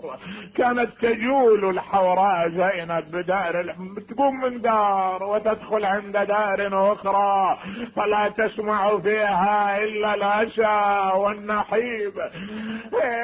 كانت تجول الحوراء زينب بدار، تقوم من دار وتدخل عند دار أخرى فلا تسمع فيها إلا العشاء والنحيب.